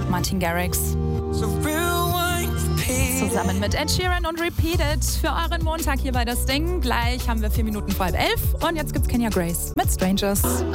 Martin Garrix. Zusammen mit Ed Sheeran und Repeated für euren Montag hier bei Das Ding. Gleich haben wir 4 Minuten vor 11 und jetzt gibt's Kenya Grace mit Strangers.